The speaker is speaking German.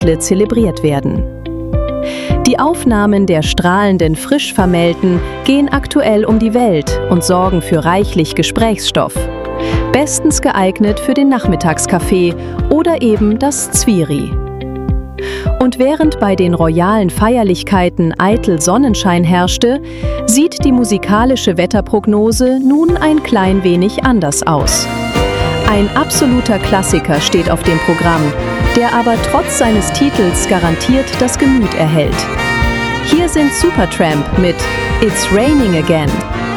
Eitle zelebriert werden. Die Aufnahmen der strahlenden Frischvermählten gehen aktuell um die Welt und sorgen für reichlich Gesprächsstoff. Bestens geeignet für den Nachmittagskaffee oder eben das Zwiri. Und während bei den royalen Feierlichkeiten eitel Sonnenschein herrschte, sieht die musikalische Wetterprognose nun ein klein wenig anders aus. Ein absoluter Klassiker steht auf dem Programm, der aber trotz seines Titels garantiert das Gemüt erhält. Hier sind Supertramp mit It's Raining Again.